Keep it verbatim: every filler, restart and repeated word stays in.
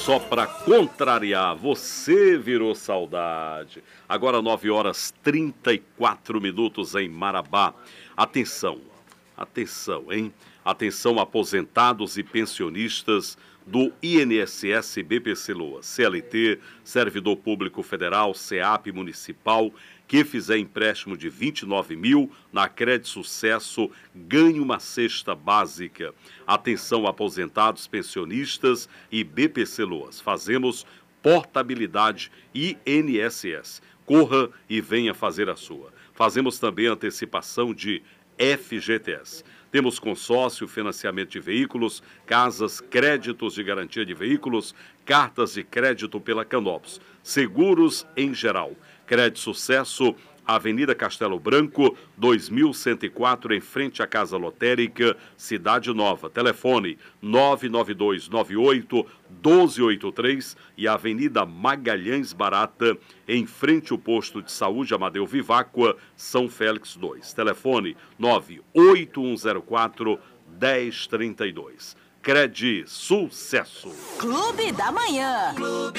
só para contrariar, você virou saudade. Agora nove horas trinta e quatro minutos em Marabá. Atenção, atenção, hein? Atenção, aposentados e pensionistas do I N S S B P C Loas, C L T, Servidor Público Federal, SEAP Municipal, que fizer empréstimo de vinte e nove mil na Crédito Sucesso, ganhe uma cesta básica. Atenção, aposentados, pensionistas e B P C Loas. Fazemos portabilidade I N S S. Corra e venha fazer a sua. Fazemos também antecipação de F G T S. Temos consórcio, financiamento de veículos, casas, créditos de garantia de veículos, cartas de crédito pela Canopus, seguros em geral. Crédito Sucesso, Avenida Castelo Branco, dois mil cento e quatro, em frente à Casa Lotérica, Cidade Nova. Telefone nove nove dois nove oito um dois oito três e Avenida Magalhães Barata, em frente ao posto de saúde Amadeu Viváqua, São Félix dois. Telefone nove oito um zero quatro um zero três dois. Crédito Sucesso. Clube da Manhã. Clube